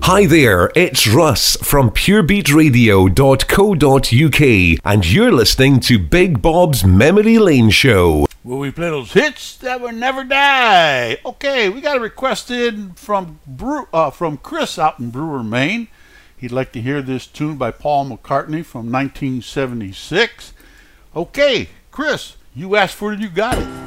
Hi there, it's Russ from purebeatradio.co.uk and you're listening to Big Bob's Memory Lane Show. Where we play those hits that will never die. Okay, we got a request in from Chris out in Brewer, Maine. He'd like to hear this tune by Paul McCartney from 1976. Okay, Chris, you asked for it, you got it.